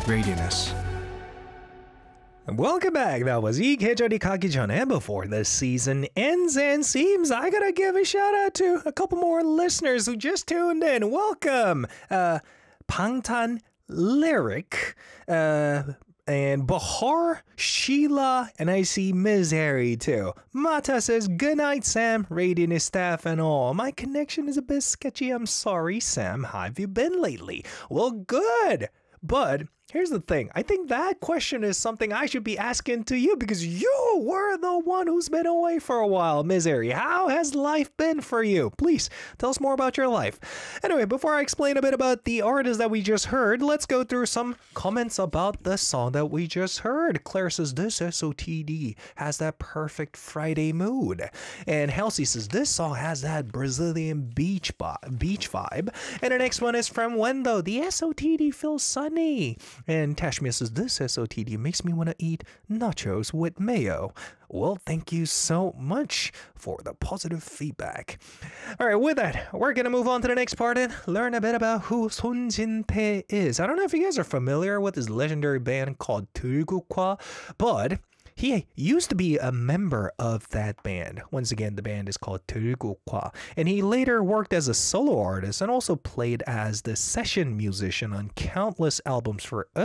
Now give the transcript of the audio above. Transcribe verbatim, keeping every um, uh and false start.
Radianess. Welcome back. That was Ikejori Kakijon. And before the season ends and seems, I gotta give a shout out to a couple more listeners who just tuned in. Welcome, uh, Pangtan Lyric, uh, and Bahar, Sheila, and I see Miz Harry too. Mata says, good night, Sam, Radiant staff and all. My connection is a bit sketchy. I'm sorry, Sam. How have you been lately? Well, good. But here's the thing. I think that question is something I should be asking to you because you were the one who's been away for a while, Misery. How has life been for you? Please tell us more about your life. Anyway, before I explain a bit about the artist that we just heard, let's go through some comments about the song that we just heard. Claire says, this S O T D has that perfect Friday mood. And Halsey says, this song has that Brazilian beach, beach vibe. And the next one is from Wendo. The S O T D feels sunny. And Tashmia says, this S O T D makes me want to eat nachos with mayo. Well, thank you so much for the positive feedback. All right, with that, we're going to move on to the next part and learn a bit about who Son Jin-tae is. I don't know if you guys are familiar with this legendary band called Turgukwa, but he used to be a member of that band. Once again, the band is called Turgukwa, and he later worked as a solo artist and also played as the session musician on countless albums for